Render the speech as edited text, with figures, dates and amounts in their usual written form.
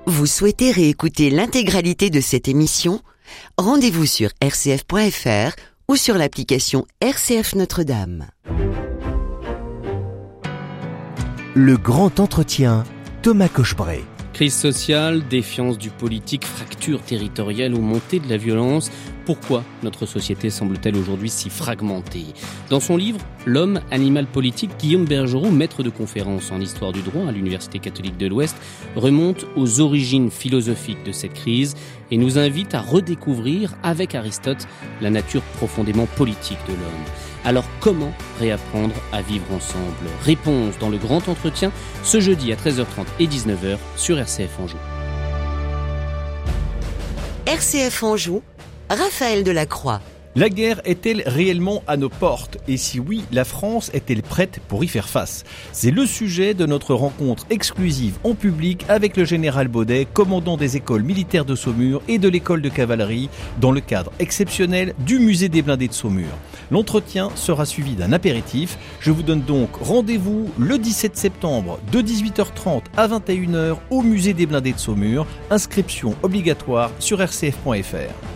Vous souhaitez réécouter l'intégralité de cette émission ? Rendez-vous sur rcf.fr ou sur l'application RCF Notre-Dame. Le grand entretien, Thomas Cochebray. Crise sociale, défiance du politique, fracture territoriale ou montée de la violence. Pourquoi notre société semble-t-elle aujourd'hui si fragmentée ? Dans son livre « L'homme, animal politique », Guillaume Bergerot, maître de conférences en histoire du droit à l'Université catholique de l'Ouest, remonte aux origines philosophiques de cette crise et nous invite à redécouvrir, avec Aristote, la nature profondément politique de l'homme. Alors comment réapprendre à vivre ensemble ? Réponse dans le grand entretien, ce jeudi à 13h30 et 19h sur RCF Anjou. RCF Anjou, Raphaël Delacroix. La guerre est-elle réellement à nos portes ? Et si oui, la France est-elle prête pour y faire face ? C'est le sujet de notre rencontre exclusive en public avec le général Baudet, commandant des écoles militaires de Saumur et de l'école de cavalerie, dans le cadre exceptionnel du musée des blindés de Saumur. L'entretien sera suivi d'un apéritif. Je vous donne donc rendez-vous le 17 septembre de 18h30 à 21h au musée des blindés de Saumur. Inscription obligatoire sur rcf.fr.